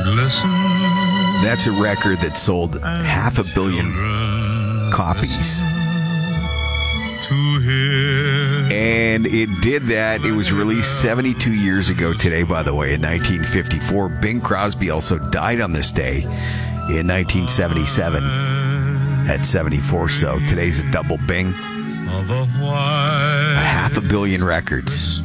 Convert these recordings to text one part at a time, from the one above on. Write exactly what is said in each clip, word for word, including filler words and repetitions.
That's a record that sold half a billion copies. And it did that. It was released seventy-two years ago today, by the way, in nineteen fifty-four. Bing Crosby also died on this day in nineteen seventy-seven at seventy-four. So today's a double Bing. A half a billion records.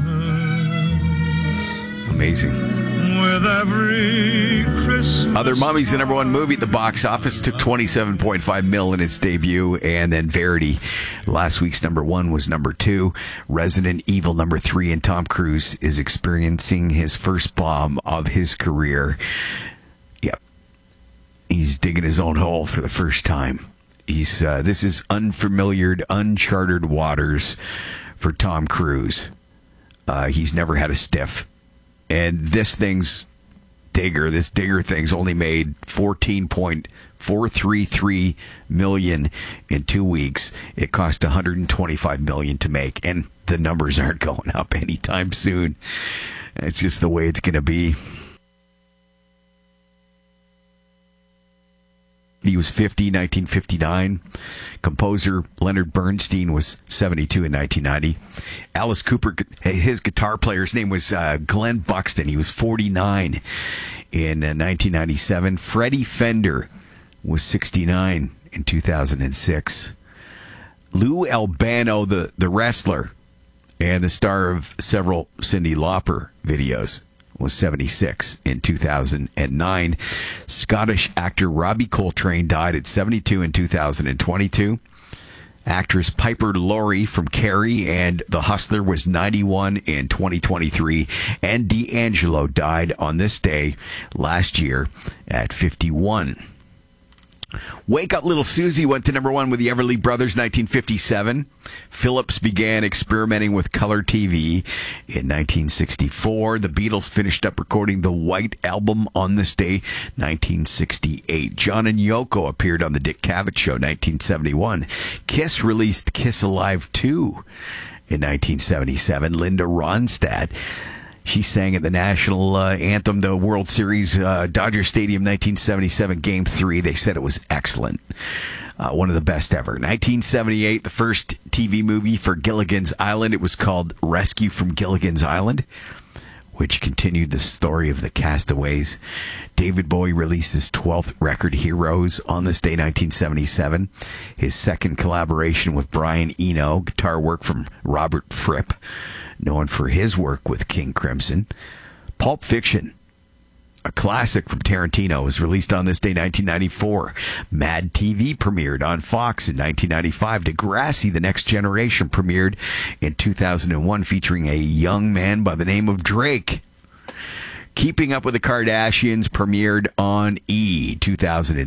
Amazing. With every Christmas. Other Mummies, the number one movie at the box office, took twenty-seven point five mil in its debut, and then Verity, last week's number one, was number two. Resident Evil number three, and Tom Cruise is experiencing his first bomb of his career. Yep, he's digging his own hole for the first time. He's uh, this is unfamiliar, uncharted waters for Tom Cruise. Uh, he's never had a stiff. And this thing's digger, this digger thing's only made fourteen point four three three million dollars in two weeks. It cost one hundred twenty-five million dollars to make, and the numbers aren't going up anytime soon. It's just the way it's going to be. He was fifty in nineteen fifty-nine. Composer Leonard Bernstein was seventy-two in nineteen ninety. Alice Cooper, his guitar player's name was uh, Glenn Buxton. He was forty-nine in uh, nineteen ninety-seven. Freddie Fender was sixty-nine in two thousand six. Lou Albano, the, the wrestler and the star of several Cyndi Lauper videos, was seventy-six in two thousand nine. Scottish actor Robbie Coltrane died at seventy-two in two thousand twenty-two. Actress Piper Laurie from Carrie and The Hustler was ninety-one in twenty twenty-three. And D'Angelo died on this day last year at fifty-one. Wake Up Little Susie went to number one with the Everly Brothers, nineteen fifty-seven. Phillips began experimenting with color T V in nineteen sixty-four. The Beatles finished up recording the White Album on this day, nineteen sixty-eight. John and Yoko appeared on the Dick Cavett Show, nineteen seventy-one. Kiss released Kiss Alive two in nineteen seventy-seven. Linda Ronstadt, she sang at the national uh, anthem, the World Series, uh, Dodger Stadium, nineteen seventy-seven, Game three. They said it was excellent. Uh, one of the best ever. nineteen seventy-eight, the first T V movie for Gilligan's Island. It was called Rescue from Gilligan's Island, which continued the story of the castaways. David Bowie released his twelfth record, Heroes, on this day, nineteen seventy-seven. His second collaboration with Brian Eno, guitar work from Robert Fripp, known for his work with King Crimson. Pulp Fiction, a classic from Tarantino, was released on this day, nineteen ninety-four. Mad T V premiered on Fox in nineteen ninety-five. Degrassi, The Next Generation, premiered in two thousand one, featuring a young man by the name of Drake. Keeping Up with the Kardashians premiered on E! two thousand